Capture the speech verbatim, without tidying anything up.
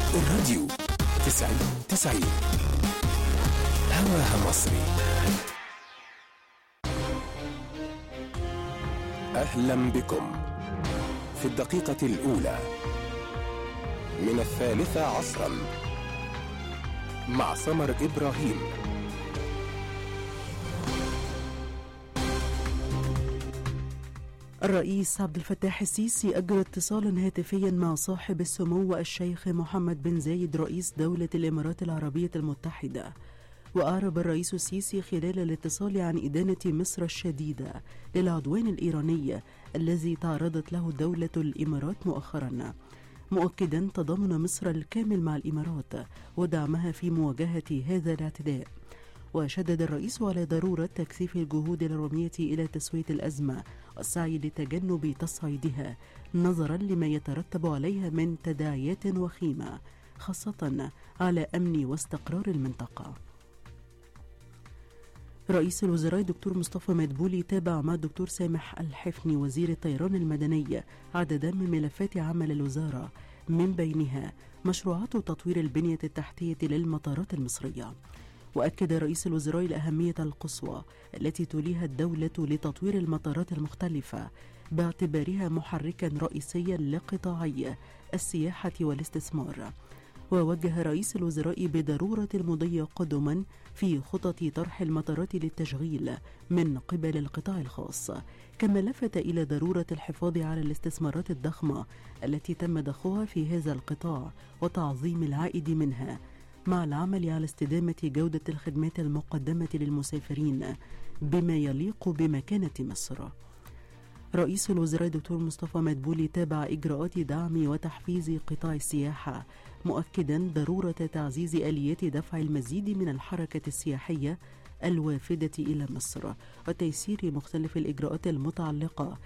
الراديو تسعين تسعين هواها مصري. أهلا بكم في الدقيقة الأولى من الثالثة عصرا مع سمر إبراهيم. الرئيس عبد الفتاح السيسي أجرى اتصالا هاتفيا مع صاحب السمو الشيخ محمد بن زايد رئيس دولة الإمارات العربية المتحدة. وأعرب الرئيس السيسي خلال الاتصال عن إدانة مصر الشديدة للعدوان الإيراني الذي تعرضت له دولة الإمارات مؤخرا، مؤكدا تضامن مصر الكامل مع الإمارات ودعمها في مواجهة هذا الاعتداء. وشدد الرئيس على ضرورة تكثيف الجهود الرامية إلى تسوية الأزمة والسعي لتجنب تصعيدها نظرا لما يترتب عليها من تداعيات وخيمة خاصة على أمن واستقرار المنطقة. رئيس الوزراء دكتور مصطفى مدبولي تابع مع الدكتور سامح الحفني وزير الطيران المدني عددا من ملفات عمل الوزارة، من بينها مشروعات تطوير البنية التحتية للمطارات المصرية. وأكد رئيس الوزراء الأهمية القصوى التي توليها الدولة لتطوير المطارات المختلفة باعتبارها محركا رئيسيا لقطاعي السياحة والاستثمار. ووجه رئيس الوزراء بضرورة المضي قدما في خطط طرح المطارات للتشغيل من قبل القطاع الخاص، كما لفت إلى ضرورة الحفاظ على الاستثمارات الضخمة التي تم ضخها في هذا القطاع وتعظيم العائد منها، مع العمل على استدامة جودة الخدمات المقدمة للمسافرين بما يليق بمكانة مصر. رئيس الوزراء دكتور مصطفى مدبولي تابع إجراءات دعم وتحفيز قطاع السياحة، مؤكدا ضرورة تعزيز آليات دفع المزيد من الحركة السياحية الوافدة إلى مصر وتيسير مختلف الإجراءات المتعلقة